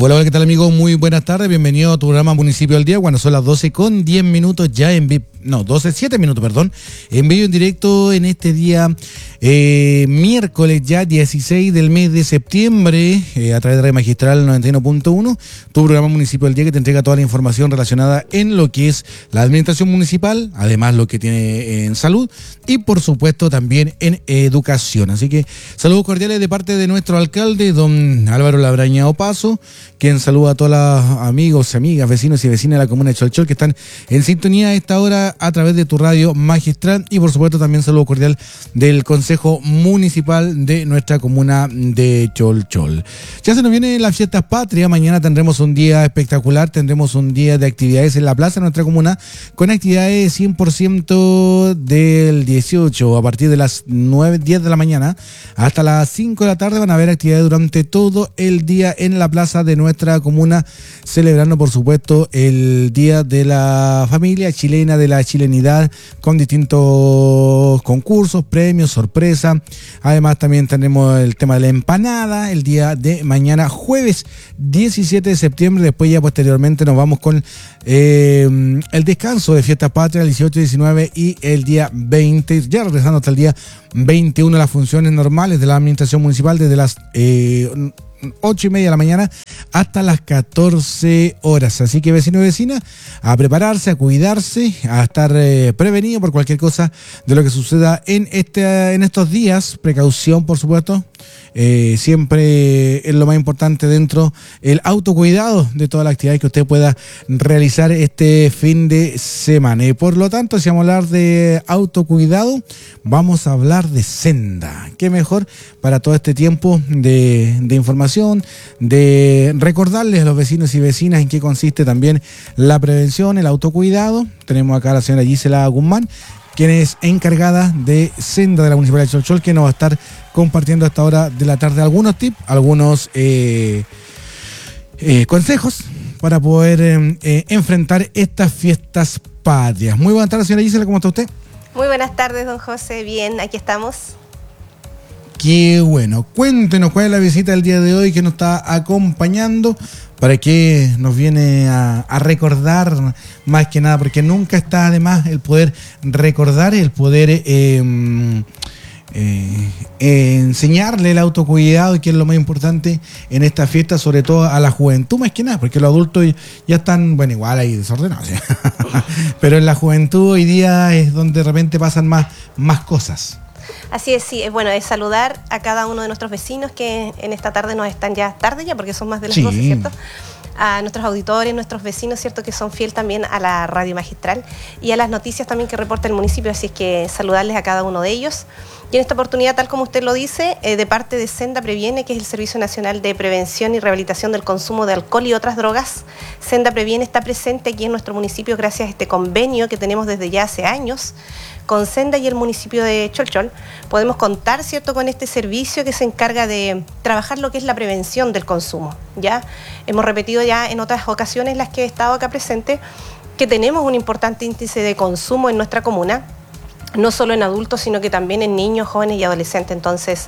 Hola, hola, ¿qué tal, amigo? Muy buenas tardes, bienvenido a tu programa Municipio al Día. Bueno, son las 12:10 ya en vivo, no, 7 minutos, perdón, en vivo en directo en este día, miércoles ya 16 del mes de septiembre, a través de Radio Magistral 91.1, tu programa Municipio al Día, que te entrega toda la información relacionada en lo que es la administración municipal, además lo que tiene en salud y por supuesto también en educación. Así que saludos cordiales de parte de nuestro alcalde, don Álvaro Labraña Opaso, quien saluda a todos los amigos, amigas, vecinos y vecinas de la comuna de Cholchol que están en sintonía a esta hora a través de tu radio magistral, y por supuesto también saludo cordial del Consejo Municipal de nuestra comuna de Cholchol. Ya se nos vienen las fiestas patrias, mañana tendremos un día espectacular, tendremos un día de actividades en la plaza de nuestra comuna, con actividades 100% del 18, a partir de las 10 de la mañana hasta las 5 de la tarde van a haber actividades durante todo el día en la plaza de nuestra comuna, celebrando por supuesto el Día de la Familia Chilena, de la chilenidad, con distintos concursos, premios, sorpresa. Además también tenemos el tema de la empanada el día de mañana, jueves 17 de septiembre. Después ya posteriormente nos vamos con el descanso de fiestas patrias el 18, 19 y el día 20, ya regresando hasta el día 21 las funciones normales de la administración municipal desde las 8:30 de la mañana hasta las 14 horas. Así que vecinos y vecinas, a prepararse, a cuidarse, a estar prevenido por cualquier cosa de lo que suceda en estos días. Precaución, por supuesto. Siempre es lo más importante dentro el autocuidado de toda la actividad que usted pueda realizar este fin de semana. Y por lo tanto, si vamos a hablar de autocuidado, vamos a hablar de Senda. Qué mejor para todo este tiempo de información, de recordarles a los vecinos y vecinas en qué consiste también la prevención, el autocuidado. Tenemos acá a la señora Gisela Guzmán, quien es encargada de Senda de la Municipalidad de Cholchol, que nos va a estar compartiendo a esta hora de la tarde algunos tips, algunos consejos para poder enfrentar estas fiestas patrias. Muy buenas tardes, señora Gisela, ¿cómo está usted? Muy buenas tardes, don José. Bien, aquí estamos. Qué bueno. Cuéntenos cuál es la visita del día de hoy que nos está acompañando, para que nos viene a recordar, más que nada, porque nunca está además el poder recordar, el poder enseñarle el autocuidado, que es lo más importante en esta fiesta, sobre todo a la juventud, más que nada, porque los adultos ya están, bueno, igual ahí desordenados, ¿sí? Pero en la juventud hoy día es donde de repente pasan más cosas. Así es, sí, bueno, es saludar a cada uno de nuestros vecinos que en esta tarde nos están ya tarde ya, porque son más de las 12, ¿cierto? A nuestros auditores, nuestros vecinos, ¿cierto? Que son fieles también a la radio magistral y a las noticias también que reporta el municipio, así es que saludarles a cada uno de ellos. Y en esta oportunidad, tal como usted lo dice, de parte de Senda Previene, que es el Servicio Nacional de Prevención y Rehabilitación del Consumo de Alcohol y otras drogas, Senda Previene está presente aquí en nuestro municipio gracias a este convenio que tenemos desde ya hace años con Senda y el municipio de Cholchol. Podemos contar, ¿cierto?, con este servicio que se encarga de trabajar lo que es la prevención del consumo. Ya hemos repetido ya en otras ocasiones las que he estado acá presente, que tenemos un importante índice de consumo en nuestra comuna, no solo en adultos, sino que también en niños, jóvenes y adolescentes. Entonces,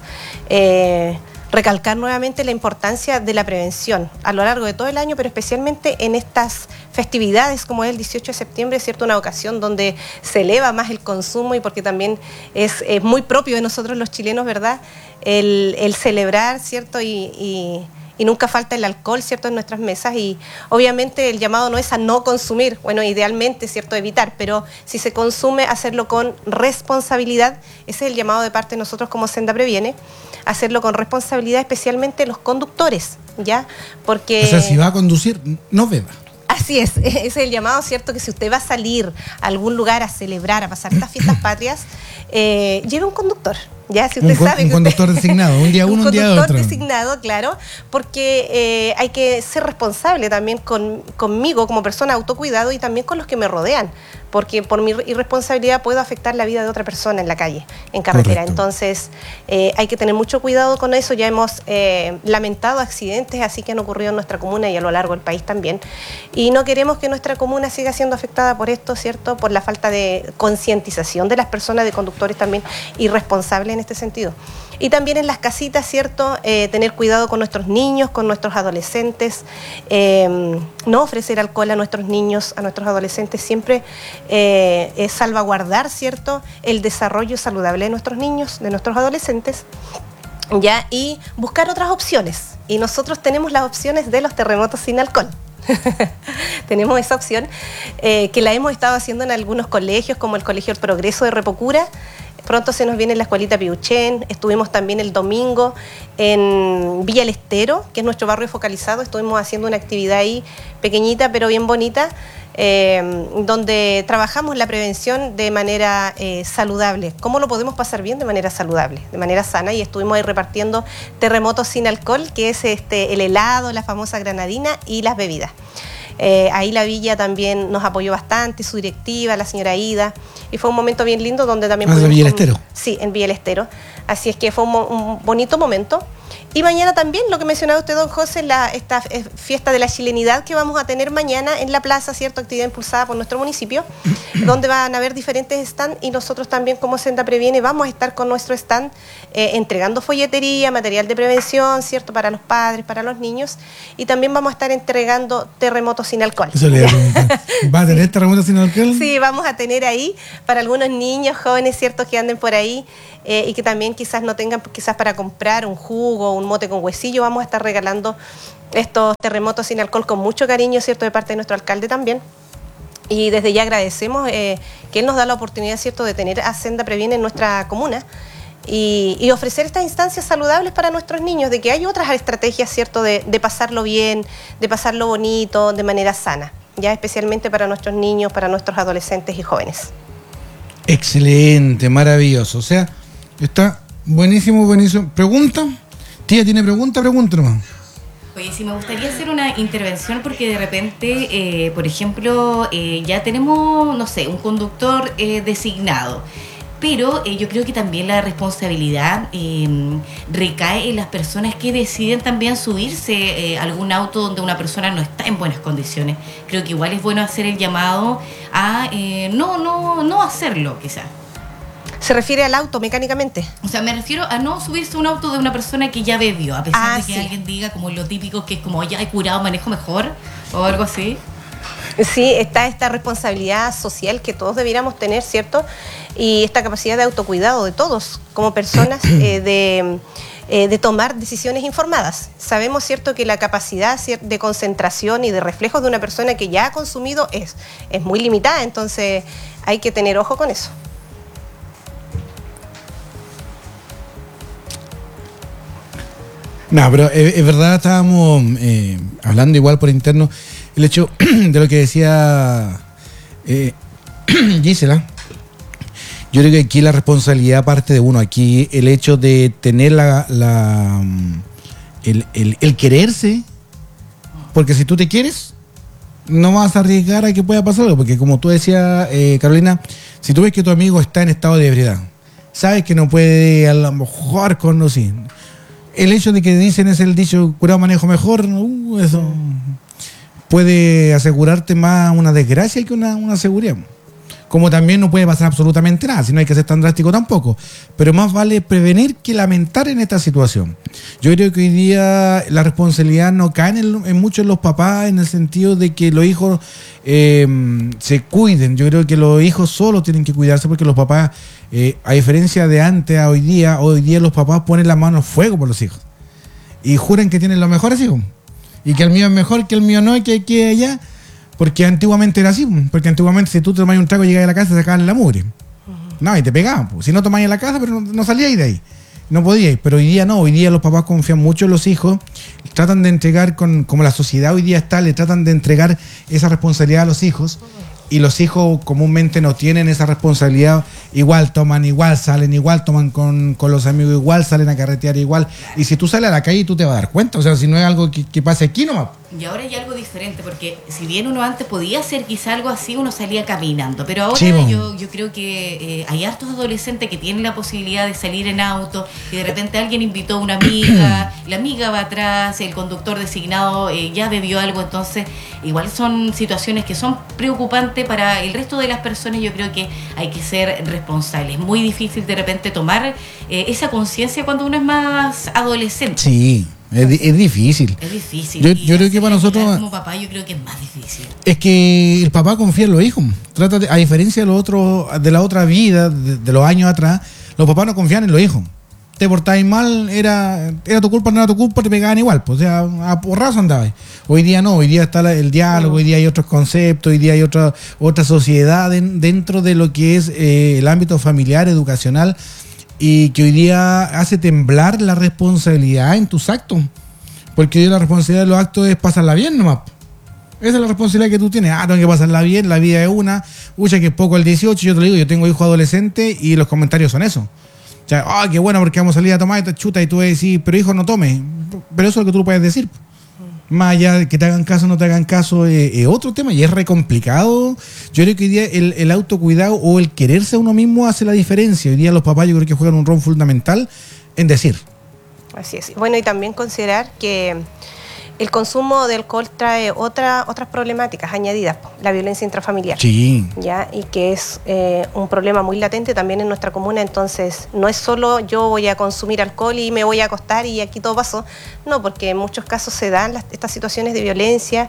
recalcar nuevamente la importancia de la prevención a lo largo de todo el año, pero especialmente en estas festividades como es el 18 de septiembre, ¿cierto? Una ocasión donde se eleva más el consumo y porque también es muy propio de nosotros los chilenos, ¿verdad? El celebrar, ¿cierto? Y nunca falta el alcohol, ¿cierto?, en nuestras mesas, y obviamente el llamado no es a no consumir, bueno, idealmente, ¿cierto?, evitar, pero si se consume, hacerlo con responsabilidad. Ese es el llamado de parte de nosotros como Senda Previene, hacerlo con responsabilidad, especialmente los conductores, ¿ya? Porque... O sea, si va a conducir, no beba. Así es, ese es el llamado, ¿cierto? Que si usted va a salir a algún lugar a celebrar, a pasar estas fiestas patrias, lleve un conductor. Ya, si usted sabe un que conductor designado, un día uno, un día otro. Un conductor designado, claro, porque hay que ser responsable también conmigo como persona, autocuidado, y también con los que me rodean, porque por mi irresponsabilidad puedo afectar la vida de otra persona en la calle, en carretera. Correcto. Entonces hay que tener mucho cuidado con eso. Ya hemos lamentado accidentes así que han ocurrido en nuestra comuna y a lo largo del país también, y no queremos que nuestra comuna siga siendo afectada por esto, ¿cierto?, por la falta de concientización de las personas, de conductores también irresponsables en este sentido. Y también en las casitas, ¿cierto? Tener cuidado con nuestros niños, con nuestros adolescentes, no ofrecer alcohol a nuestros niños, a nuestros adolescentes, siempre salvaguardar, ¿cierto? El desarrollo saludable de nuestros niños, de nuestros adolescentes, ¿ya? Y buscar otras opciones. Y nosotros tenemos las opciones de los terremotos sin alcohol. Tenemos esa opción que la hemos estado haciendo en algunos colegios, como el Colegio El Progreso de Repocura. Pronto se nos viene la escuelita Piuchén. Estuvimos también el domingo en Villa El Estero, que es nuestro barrio focalizado. Estuvimos haciendo una actividad ahí pequeñita pero bien bonita, donde trabajamos la prevención de manera saludable. ¿Cómo lo podemos pasar bien? De manera saludable, de manera sana. Y estuvimos ahí repartiendo terremotos sin alcohol, que es el helado, la famosa granadina y las bebidas. Ahí la villa también nos apoyó bastante, su directiva, la señora Ida, y fue un momento bien lindo donde también... ¿En Villa El Estero? Sí, en Villa El Estero. Así es que fue un bonito momento. Y mañana también, lo que mencionaba usted, don José, esta fiesta de la chilenidad que vamos a tener mañana en la plaza, ¿cierto? Actividad impulsada por nuestro municipio, donde van a haber diferentes stands, y nosotros también como Senda Previene vamos a estar con nuestro stand entregando folletería, material de prevención, ¿cierto? Para los padres, para los niños, y también vamos a estar entregando terremotos sin alcohol. Eso le ¿Va a tener terremotos sin alcohol? Sí, vamos a tener ahí para algunos niños, jóvenes, ¿cierto? Que anden por ahí y que también quizás no tengan para comprar un jugo, un mote con huesillo. Vamos a estar regalando estos terremotos sin alcohol con mucho cariño, ¿cierto? De parte de nuestro alcalde también. Y desde ya agradecemos que él nos da la oportunidad, ¿cierto?, de tener a Senda Previene en nuestra comuna y ofrecer estas instancias saludables para nuestros niños, de que hay otras estrategias, ¿cierto?, de pasarlo bien, de pasarlo bonito, de manera sana, ya especialmente para nuestros niños, para nuestros adolescentes y jóvenes. Excelente, maravilloso. O sea, está buenísimo, buenísimo. ¿Pregunta? Tía, ¿tiene pregunta? Pregunta nomás. Oye, sí, me gustaría hacer una intervención porque de repente, por ejemplo, ya tenemos, no sé, un conductor designado. Pero yo creo que también la responsabilidad recae en las personas que deciden también subirse a algún auto donde una persona no está en buenas condiciones. Creo que igual es bueno hacer el llamado a no hacerlo, quizás. ¿Se refiere al auto mecánicamente? O sea, me refiero a no subirse a un auto de una persona que ya bebió, a pesar de que sí. alguien diga como lo típico que es como ya he curado, manejo mejor o algo así. Sí, está esta responsabilidad social que todos debiéramos tener, ¿cierto? Y esta capacidad de autocuidado de todos como personas de tomar decisiones informadas. Sabemos, ¿cierto?, que la capacidad de concentración y de reflejos de una persona que ya ha consumido es muy limitada, entonces hay que tener ojo con eso. No, pero es verdad, estábamos hablando igual por interno, el hecho de lo que decía Gisela. Yo creo que aquí la responsabilidad parte de uno. Aquí el hecho de tener el quererse, porque si tú te quieres, no vas a arriesgar a que pueda pasar algo, porque como tú decías, Carolina, si tú ves que tu amigo está en estado de ebriedad, sabes que no puede a lo mejor conducir. El hecho de que dicen es el dicho curado manejo mejor, eso puede asegurarte más una desgracia que una seguridad. Como también no puede pasar absolutamente nada, si no hay que ser tan drástico tampoco. Pero más vale prevenir que lamentar en esta situación. Yo creo que hoy día la responsabilidad no cae en mucho en los papás, en el sentido de que los hijos se cuiden. Yo creo que los hijos solos tienen que cuidarse, porque los papás, a diferencia de antes a hoy día los papás ponen la mano a fuego por los hijos. Y juran que tienen los mejores hijos. Y que el mío es mejor, que el mío no, y que allá. Porque antiguamente era así, porque antiguamente si tú te tomabas un trago y llegabas a la casa te sacaban la mugre. No, y te pegaban. Si no tomabas en la casa, pero no salíais de ahí. No podíais. Pero hoy día no, hoy día los papás confían mucho en los hijos, tratan de entregar, como la sociedad hoy día está, le tratan de entregar esa responsabilidad a los hijos. Y los hijos comúnmente no tienen esa responsabilidad, igual toman, igual salen, igual toman con los amigos, igual salen a carretear igual. Y si tú sales a la calle tú te vas a dar cuenta, o sea, si no es algo que pase aquí nomás. Y ahora hay algo diferente, porque si bien uno antes podía hacer quizá algo así, uno salía caminando, pero ahora sí, yo creo que hay hartos adolescentes que tienen la posibilidad de salir en auto y de repente alguien invitó a una amiga, la amiga va atrás, el conductor designado ya bebió algo, entonces igual son situaciones que son preocupantes importante para el resto de las personas. Yo creo que hay que ser responsables. Es muy difícil de repente tomar esa conciencia cuando uno es más adolescente. Sí, es difícil. Es difícil. Yo creo que para nosotros, como papá, yo creo que es más difícil. Es que el papá confía en los hijos. A diferencia de la otra vida, de los años atrás, los papás no confían en los hijos. Te portabas mal, era tu culpa, no era tu culpa, te pegaban igual, pues, o sea, a porrazo andabas. Hoy día no, hoy día está el diálogo, hoy día hay otros conceptos, hoy día hay otra sociedad dentro de lo que es el ámbito familiar, educacional, y que hoy día hace temblar la responsabilidad en tus actos, porque hoy día la responsabilidad de los actos es pasarla bien nomás. Esa es la responsabilidad que tú tienes. Tengo que pasarla bien, la vida es una, que es poco el 18, yo te lo digo, yo tengo hijos adolescentes y los comentarios son eso. O sea, qué bueno porque vamos a salir a tomar esta chuta y tú vas a decir, pero hijo, no tome. Pero eso es lo que tú puedes decir. Más allá de que te hagan caso o no te hagan caso, es otro tema y es re complicado. Yo creo que hoy día el autocuidado o el quererse a uno mismo hace la diferencia. Hoy día los papás yo creo que juegan un rol fundamental en decir. Así es. Bueno, y también considerar que el consumo de alcohol trae otras problemáticas añadidas, la violencia intrafamiliar. Sí. ¿Ya? Y que es un problema muy latente también en nuestra comuna. Entonces, no es solo yo voy a consumir alcohol y me voy a acostar y aquí todo pasó. No, porque en muchos casos se dan estas situaciones de violencia,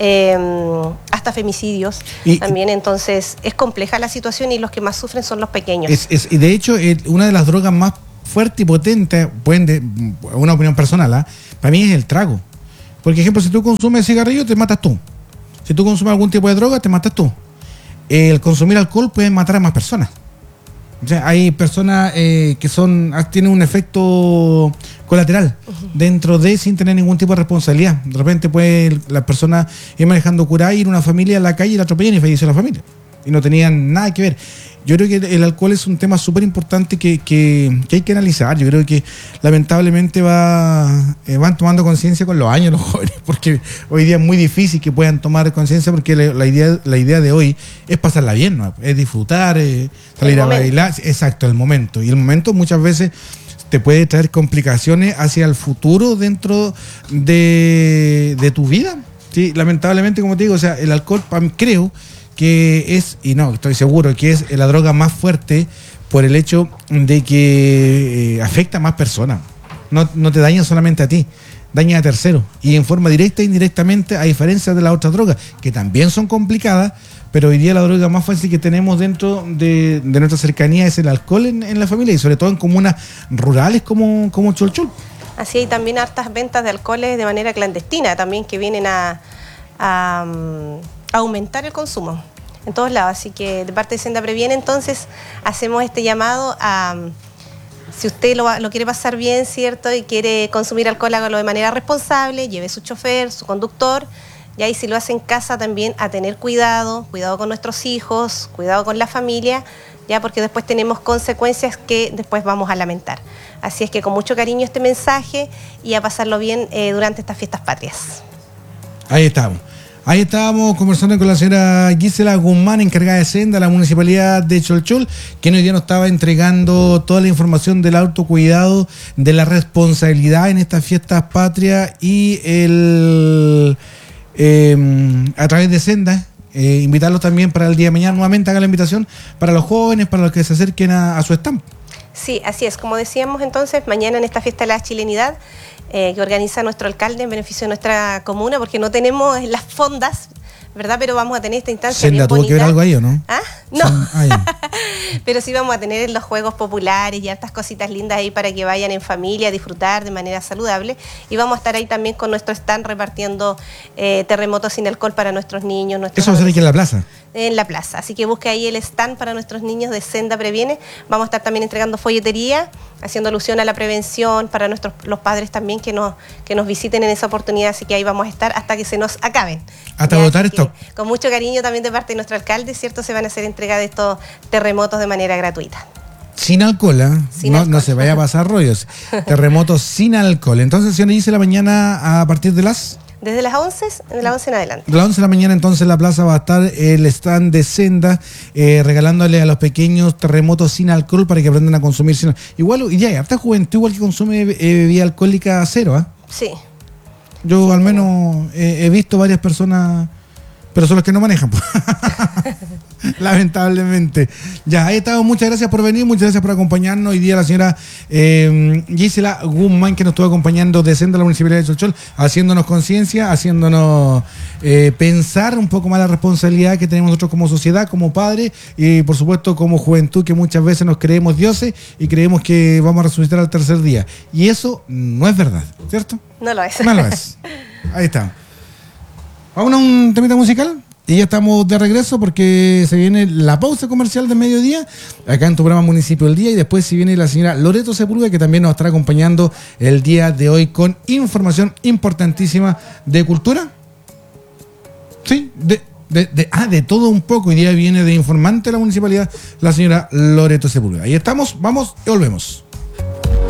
hasta femicidios también. Entonces, es compleja la situación y los que más sufren son los pequeños. Y de hecho, una de las drogas más fuertes y potentes, una opinión personal, para mí es el trago. Por ejemplo, si tú consumes cigarrillo, te matas tú. Si tú consumes algún tipo de droga, te matas tú. El consumir alcohol puede matar a más personas. O sea, hay personas que tienen un efecto colateral dentro de sin tener ningún tipo de responsabilidad. De repente puede la persona ir manejando curada, ir a una familia a la calle y la atropellan y falleció la familia. Y no tenían nada que ver. Yo creo que el alcohol es un tema súper importante que hay que analizar. Yo creo que lamentablemente van tomando conciencia con los años los jóvenes, porque hoy día es muy difícil que puedan tomar conciencia, porque la idea de hoy es pasarla bien, ¿no? Es disfrutar, salir a bailar. Exacto, el momento. Y el momento muchas veces te puede traer complicaciones hacia el futuro dentro de tu vida. Sí, lamentablemente, como te digo, o sea, el alcohol, creo que estoy seguro que es la droga más fuerte por el hecho de que afecta a más personas. No te daña solamente a ti, daña a terceros. Y en forma directa e indirectamente, a diferencia de las otras drogas, que también son complicadas, pero hoy día la droga más fácil que tenemos dentro de nuestra cercanía es el alcohol en la familia, y sobre todo en comunas rurales como Cholchol. Así hay también hartas ventas de alcoholes de manera clandestina también, que vienen a aumentar el consumo en todos lados. Así que de parte de Senda Previene, entonces, hacemos este llamado a, si usted lo quiere pasar bien, ¿cierto?, y quiere consumir alcohol, hágalo de manera responsable, lleve su chofer, su conductor, y si lo hace en casa también, a tener cuidado con nuestros hijos, cuidado con la familia, ya, porque después tenemos consecuencias que después vamos a lamentar. Así es que con mucho cariño este mensaje y a pasarlo bien durante estas fiestas patrias. Ahí estábamos conversando con la señora Gisela Guzmán, encargada de Senda, la municipalidad de Cholchol, que hoy día nos estaba entregando toda la información del autocuidado, de la responsabilidad en estas fiestas patrias y a través de Senda. Invitarlos también para el día de mañana, nuevamente haga la invitación para los jóvenes, para los que se acerquen a su stand. Sí, así es. Como decíamos entonces, mañana en esta fiesta de la chilenidad, que organiza nuestro alcalde en beneficio de nuestra comuna, porque no tenemos las fondas, ¿verdad? Pero vamos a tener esta instancia Senda, bien bonita. ¿tuvo que ver algo ahí o no? No. Pero sí vamos a tener los juegos populares y hartas cositas lindas ahí para que vayan en familia a disfrutar de manera saludable. Y vamos a estar ahí también con nuestro stand repartiendo terremotos sin alcohol para nuestros niños. ¿Eso va a ser aquí en la plaza? En la plaza. Así que busque ahí el stand para nuestros niños de Senda Previene. Vamos a estar también entregando folletería, haciendo alusión a la prevención para los padres también que nos visiten en esa oportunidad. Así que ahí vamos a estar hasta que se nos acaben. Hasta votar esto. Con mucho cariño también de parte de nuestro alcalde, ¿cierto? Se van a hacer entrega de estos terremotos de manera gratuita. Sin alcohol, no se vaya a pasar rollos. Terremotos sin alcohol. Entonces, señora Gisela, mañana a partir de las... Desde las 11, de las 11 en adelante. De las 11 de la mañana, entonces, en la plaza va a estar el stand de Senda, regalándole a los pequeños terremotos sin alcohol para que aprendan a consumir sin alcohol. Igual, y ya hay harta juventud igual que consume bebida alcohólica cero, Sí. Yo al menos he visto varias personas pero son los que no manejan. Lamentablemente. Ya, ahí estamos. Muchas gracias por venir, muchas gracias por acompañarnos. Hoy día la señora Gisela Guzmán, que nos estuvo acompañando desde la Municipalidad de Cholchol, haciéndonos conciencia, haciéndonos pensar un poco más la responsabilidad que tenemos nosotros como sociedad, como padres y por supuesto como juventud, que muchas veces nos creemos dioses y creemos que vamos a resucitar al tercer día. Y eso no es verdad, ¿cierto? No lo es. No lo es. Ahí está. Vamos a un temita musical. Y ya estamos de regreso porque se viene la pausa comercial de mediodía acá en tu programa Municipio del Día, y después se viene la señora Loreto Sepúlveda, que también nos estará acompañando el día de hoy con información importantísima de cultura. Sí, de todo un poco. Hoy día viene de informante de la municipalidad la señora Loreto Sepúlveda. Ahí estamos, vamos y volvemos.